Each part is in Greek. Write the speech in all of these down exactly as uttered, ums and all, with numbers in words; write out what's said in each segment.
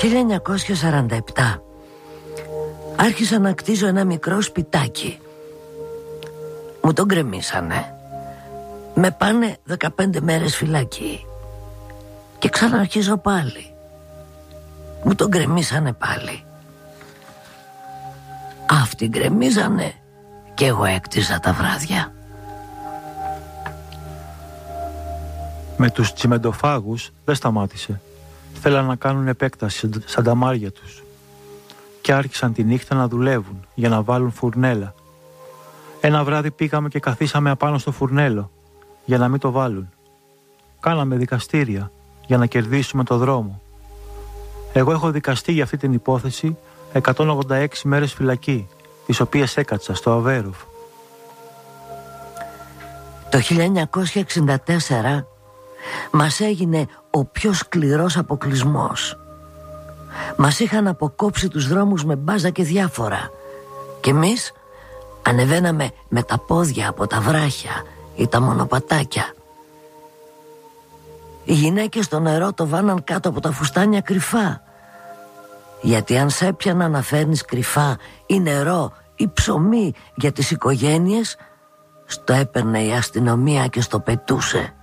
χίλια εννιακόσια σαράντα επτά άρχισα να κτίζω ένα μικρό σπιτάκι. Μου τον γκρεμίσανε. Με πάνε δεκαπέντε μέρες φυλακή. Και ξαναρχίζω πάλι. Μου τον γκρεμίσανε πάλι. Αυτοί γκρεμίζανε και εγώ έκτιζα τα βράδια. Με τους τσιμεντοφάγους δεν σταμάτησε. Θέλαν να κάνουν επέκταση σαν τα μάρια τους. Και άρχισαν τη νύχτα να δουλεύουν για να βάλουν φουρνέλα. Ένα βράδυ πήγαμε και καθίσαμε απάνω στο φουρνέλο για να μην το βάλουν. Κάναμε δικαστήρια για να κερδίσουμε το δρόμο. Εγώ έχω δικαστεί για αυτή την υπόθεση εκατόν ογδόντα έξι μέρες φυλακή, τις οποίες έκατσα στο Αβέροφ. Το χίλια εννιακόσια εξήντα τέσσερα μας έγινε ο πιο σκληρός αποκλεισμός. Μας είχαν αποκόψει τους δρόμους με μπάζα και διάφορα. Και εμείς ανεβαίναμε με τα πόδια από τα βράχια ή τα μονοπατάκια. Οι γυναίκες στο νερό το βάναν κάτω από τα φουστάνια κρυφά. Γιατί αν σε έπιαναν να φέρνεις κρυφά ή νερό ή ψωμί για τις οικογένειες, στο έπαιρνε η αστυνομία και στο πετούσε.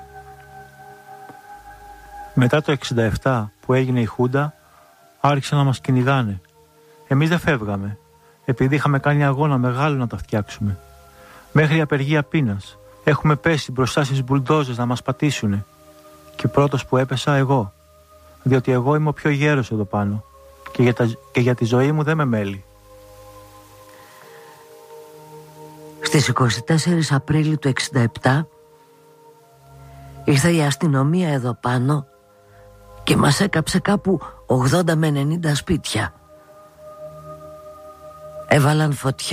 Μετά το εξήντα επτά που έγινε η Χούντα, άρχισαν να μας κυνηγάνε. Εμείς δεν φεύγαμε, επειδή είχαμε κάνει αγώνα μεγάλο να τα φτιάξουμε. Μέχρι απεργία πείνας. Έχουμε πέσει μπροστά στις μπουλντόζες να μας πατήσουνε. Και πρώτος που έπεσα εγώ, διότι εγώ είμαι ο πιο γέρος εδώ πάνω και για, τα, και για τη ζωή μου δεν με μέλει. Στις είκοσι τέσσερις Απρίλη του εξήντα επτά ήρθε η αστυνομία εδώ πάνω και μας έκαψε κάπου ογδόντα με ενενήντα σπίτια. Έβαλαν φωτιά